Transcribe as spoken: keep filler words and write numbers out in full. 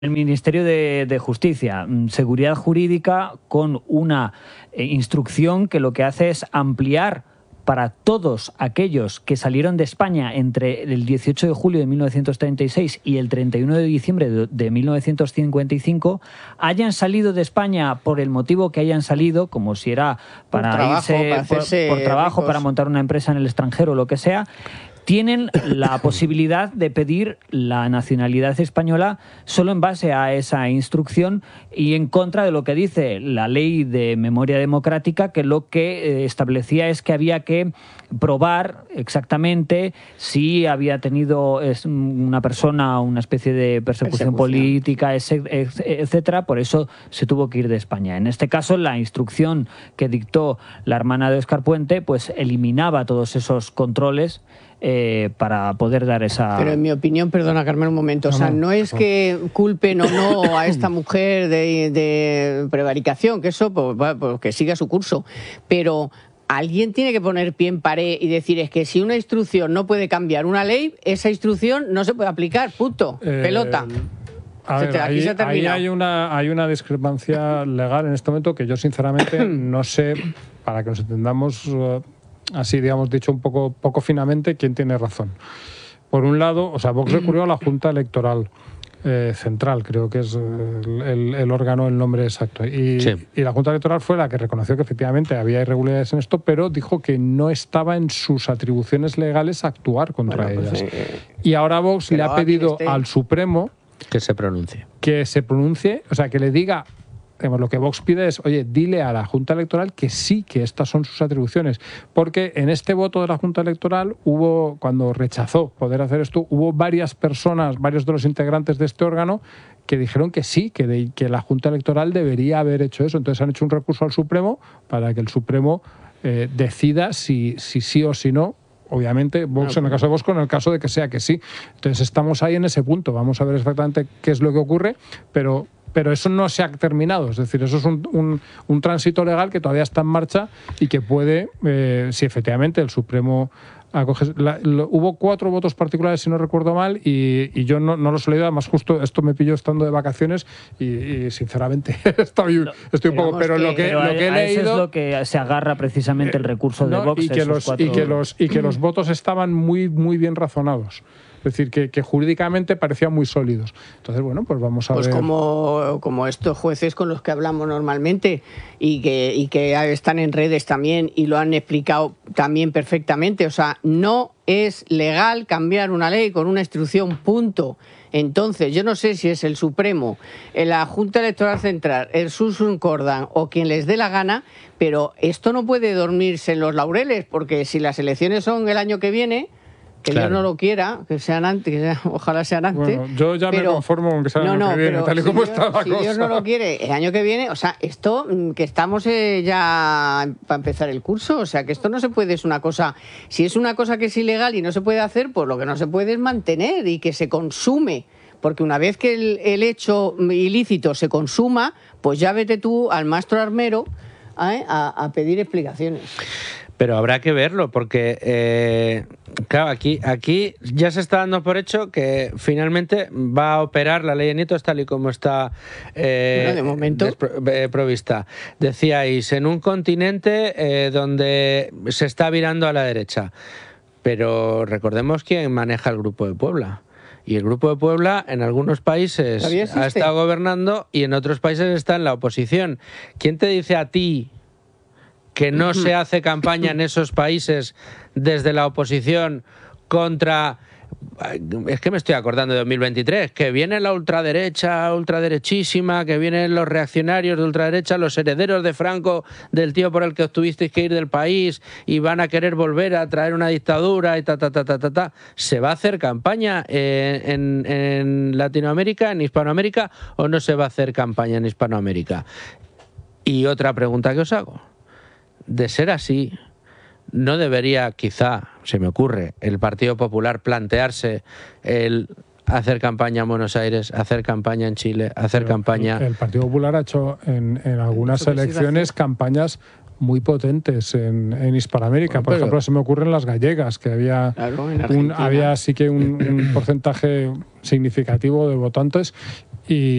El Ministerio de, de Justicia, Seguridad Jurídica, con una eh, instrucción que lo que hace es ampliar para todos aquellos que salieron de España entre el dieciocho de julio de mil novecientos treinta y seis y el treinta y uno de diciembre de, de mil novecientos cincuenta y cinco, hayan salido de España por el motivo que hayan salido, como si era para por trabajo, irse para por, por trabajo, ricos. para montar una empresa en el extranjero o lo que sea, tienen la posibilidad de pedir la nacionalidad española solo en base a esa instrucción y en contra de lo que dice la ley de memoria democrática, que lo que establecía es que había que probar exactamente si había tenido una persona una especie de persecución, persecución. política, etcétera. Por eso se tuvo que ir de España. En este caso, la instrucción que dictó la hermana de Óscar Puente pues eliminaba todos esos controles Eh, para poder dar esa... Pero en mi opinión, perdona Carmen un momento, o sea, no, no es que culpen o no a esta mujer de, de prevaricación, que eso pues, pues, que siga su curso, pero alguien tiene que poner pie en pared y decir es que si una instrucción no puede cambiar una ley, esa instrucción no se puede aplicar, punto, eh... pelota. A ver, ahí, ahí hay, una, hay una discrepancia legal en este momento que yo sinceramente no sé, para que nos entendamos uh, así, digamos, dicho un poco, poco finamente, quién tiene razón. Por un lado, o sea, Vox recurrió a la Junta Electoral eh, Central, creo que es el, el, el órgano, el nombre exacto. Y, sí. y la Junta Electoral fue la que reconoció que efectivamente había irregularidades en esto, pero dijo que no estaba en sus atribuciones legales actuar contra bueno, pues, ellas. Eh, y ahora Vox le ha pedido este... al Supremo que se pronuncie. Que se pronuncie, o sea, que le diga... Lo que Vox pide es, oye, dile a la Junta Electoral que sí, que estas son sus atribuciones. Porque en este voto de la Junta Electoral hubo, cuando rechazó poder hacer esto, hubo varias personas, varios de los integrantes de este órgano que dijeron que sí, que, de, que la Junta Electoral debería haber hecho eso. Entonces han hecho un recurso al Supremo para que el Supremo eh, decida si, si sí o si no. Obviamente, Vox, en el caso de Vox, en el caso de que sea que sí. Entonces estamos ahí en ese punto. Vamos a ver exactamente qué es lo que ocurre, pero... Pero eso no se ha terminado, es decir, eso es un, un, un tránsito legal que todavía está en marcha y que puede, eh, si efectivamente el Supremo acoge... La, lo, hubo cuatro votos particulares, si no recuerdo mal, y, y yo no, no los he leído, además justo esto me pilló estando de vacaciones y, y sinceramente estoy, estoy un poco... Pero que, lo que, pero lo que he leído... Eso es lo que se agarra precisamente el recurso de no, Vox. Y que, los, cuatro... y, que los, y que los votos estaban muy, muy bien razonados. Es decir, que, que jurídicamente parecían muy sólidos. Entonces, bueno, pues vamos a pues ver... Pues como, como estos jueces con los que hablamos normalmente y que, y que están en redes también y lo han explicado también perfectamente. O sea, no es legal cambiar una ley con una instrucción, punto. Entonces, yo no sé si es el Supremo, la Junta Electoral Central, el Sursum Cordan o quien les dé la gana, pero esto no puede dormirse en los laureles, porque si las elecciones son el año que viene... Que claro. Dios no lo quiera, que sean antes, que sea, ojalá sean antes. Bueno, yo ya pero, me conformo con que sean no, el año no, que viene, tal y si como Dios, está la si cosa. Si Dios no lo quiere, el año que viene, o sea, esto, que estamos eh, ya para empezar el curso, o sea, que esto no se puede, es una cosa, si es una cosa que es ilegal y no se puede hacer, pues lo que no se puede es mantener y que se consume. Porque una vez que el, el hecho ilícito se consuma, pues ya vete tú al maestro armero ¿eh? a, a pedir explicaciones. Pero habrá que verlo, porque, eh, claro, aquí, aquí ya se está dando por hecho que finalmente va a operar la ley de nietos tal y como está eh, bueno, de momento. eh, provista. Decíais, en un continente eh, donde se está virando a la derecha. Pero recordemos quién maneja el Grupo de Puebla. Y el Grupo de Puebla en algunos países ha estado gobernando y en otros países está en la oposición. ¿Quién te dice a ti que no se hace campaña en esos países desde la oposición contra... Es que me estoy acordando de dos mil veintitrés, que viene la ultraderecha, ultraderechísima, que vienen los reaccionarios de ultraderecha, los herederos de Franco, del tío por el que os tuvisteis que ir del país y van a querer volver a traer una dictadura y ta, ta, ta, ta, ta, ta. ¿Se va a hacer campaña en, en, en Latinoamérica, en Hispanoamérica, o no se va a hacer campaña en Hispanoamérica? Y otra pregunta que os hago. De ser así, ¿no debería, quizá, se me ocurre, el Partido Popular plantearse el hacer campaña en Buenos Aires, hacer campaña en Chile, hacer Pero campaña... El Partido Popular ha hecho en, en algunas elecciones campañas muy potentes en, en Hispanoamérica. Bueno, Por pero... ejemplo, se me ocurren las gallegas, que había, claro, un, había sí que un, un porcentaje significativo de votantes Y